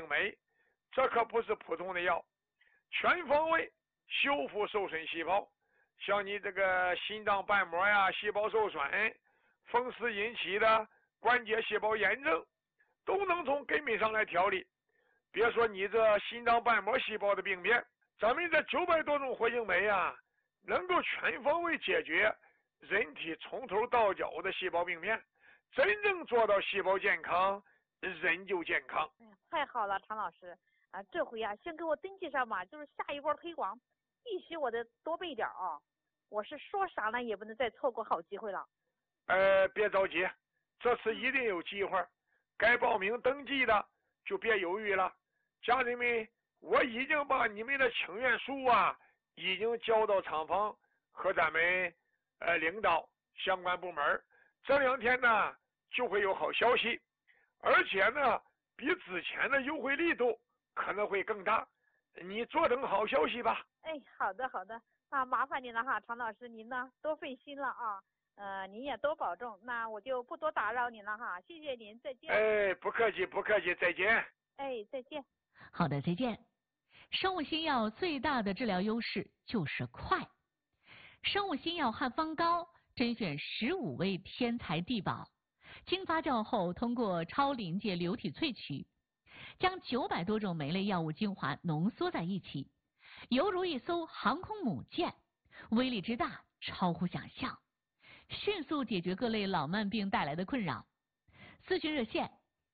酶，这可不是普通的药，全方位修复受损细胞。像你这个心脏瓣膜呀，细胞受损，风湿引起的关节细胞炎症，都能从根本上来调理。别说你这心脏瓣膜细胞的病变，咱们这900多种活性酶啊，能够全方位解决人体从头到脚的细胞病变，真正做到细胞健康，人就健康。 哎呀，太好了，常老师啊，这回啊，先给我登记上吧，就是下一波推广，必须我得多备点啊！我是说啥呢，也不能再错过好机会了。 别着急，这次一定有机会。该报名登记的就别犹豫了，家人们，我已经把你们的请愿书啊，已经交到厂方和咱们领导相关部门。这2天呢就会有好消息，而且呢比之前的优惠力度可能会更大，你坐等好消息吧。 哎，好的好的，那麻烦您了哈，常老师您呢多费心了啊。您也多保重，那我就不多打扰您了哈，谢谢您，再见。 哎，不客气不客气，再见。 哎，再见。 好的，再见。生物新药最大的治疗优势就是快。生物新药汉方膏甄选15位天才地宝，经发酵后通过超临界流体萃取，将900多种酶类药物精华浓缩在一起，犹如一艘航空母舰，威力之大超乎想象，迅速解决各类老慢病带来的困扰。咨询热线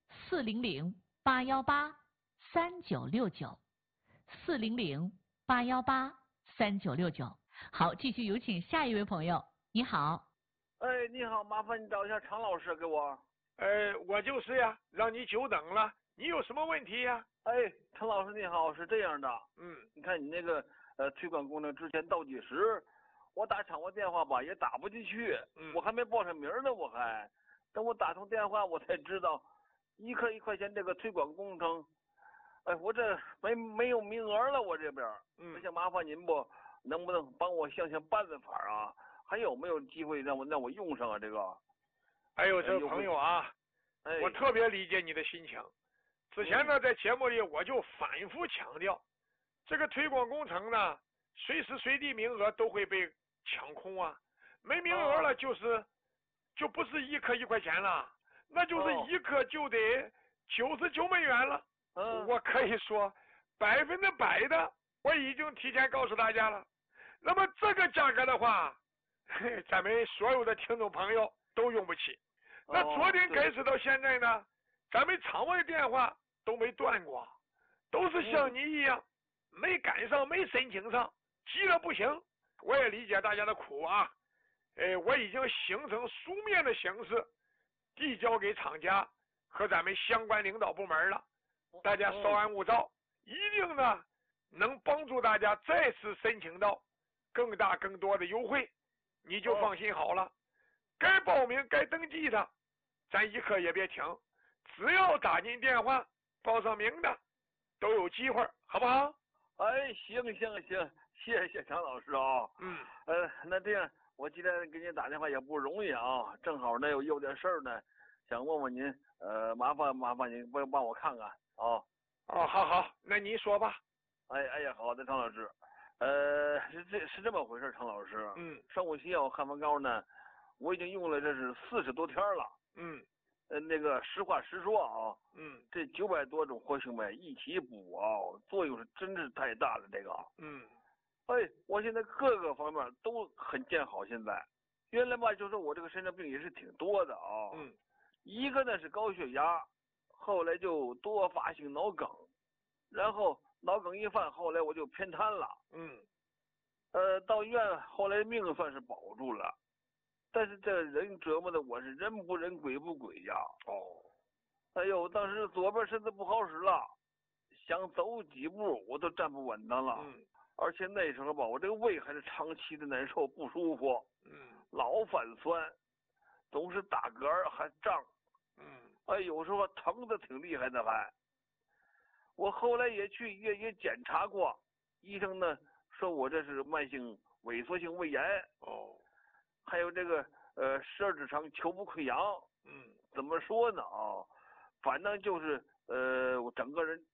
400-818-3969，400-818-3969。好，继续有请下一位朋友。你好。 哎，你好，麻烦你找一下常老师给我。 我就是呀，让你久等了，你有什么问题呀？ 哎，常老师你好，是这样的，你看你那个推广功能之前倒计时，我打厂务电话吧也打不进去，我还没报上名呢，等我打通电话我才知道，1克1块钱这个推广工程，哎，我这没有名额了，我这边，我想麻烦您不能不能帮我想想办法啊？还有没有机会让我用上啊？这个， 哎呦，这个朋友啊，我特别理解你的心情。之前呢，在节目里我就反复强调，这个推广工程呢，随时随地名额都会被抢空啊，没名额了就不是1克1块钱了，那就是1克就得99美元了。我可以说100%的，我已经提前告诉大家了。那么这个价格的话，咱们所有的听众朋友都用不起。那昨天开始到现在呢，咱们场外电话都没断过，都是像你一样没赶上，没申请上，急得不行。我也理解大家的苦啊，我已经形成书面的形式递交给厂家和咱们相关领导部门了，大家稍安勿躁，一定呢能帮助大家再次申请到更大更多的优惠，你就放心好了。该报名该登记的，咱1刻也别停，只要打进电话报上名的都有机会，好不好？ 哎，行，谢谢常老师啊。那这样我今天给您打电话也不容易啊，正好呢有点事儿呢，想问问您，麻烦您帮我看看啊。 好，那您说吧。 哎呀，好的，常老师。是这么回事，常老师。生物新药汉方膏呢，我已经用了这是40多天了。那个实话实说啊，这900多种活性酶一起补啊，作用是真是太大了。这个，我现在各个方面都很见好。现在，原来吧，就说我这个身上病也是挺多的啊。一个呢是高血压，后来就多发性脑梗，然后脑梗一犯，后来我就偏瘫了。到医院后来命算是保住了。但是这人折磨的我是人不人鬼不鬼呀！哎呦，当时左边身子不好使了，想走几步我都站不稳当了。而且那时候吧，我这个胃还是长期的难受不舒服。老反酸，总是打嗝还胀。有时候疼的挺厉害的还。我后来也去医院也检查过，医生呢说我这是慢性萎缩性胃炎。还有这个十二指肠球部溃疡，怎么说呢啊？反正就是我整个人